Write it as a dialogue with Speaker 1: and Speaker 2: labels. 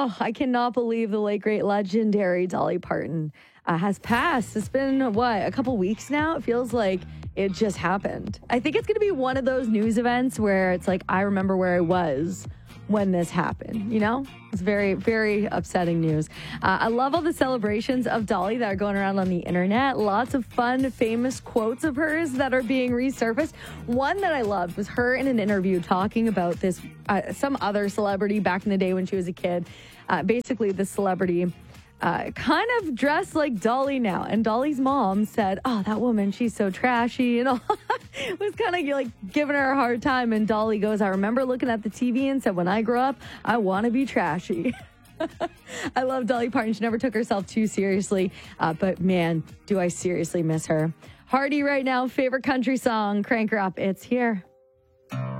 Speaker 1: Oh, I cannot believe the late, great, legendary Dolly Parton has passed. It's been, what, a couple weeks now? It feels like it just happened. I think it's going to be one of those news events where it's like, I remember where I was when this happened, you know? It's very, very upsetting news. I love all the celebrations of Dolly that are going around on the internet. Lots of fun, famous quotes of hers that are being resurfaced. One that I loved was her in an interview talking about this, some other celebrity back in the day when she was a kid. Basically, the celebrity kind of dressed like Dolly now. And Dolly's mom said, oh, that woman, she's so trashy. And all was kind of like giving her a hard time. And Dolly goes, I remember looking at the TV and said, when I grow up, I want to be trashy. I love Dolly Parton. She never took herself too seriously. But man, do I seriously miss her. Hardy right now, favorite country song. Crank her up. It's here.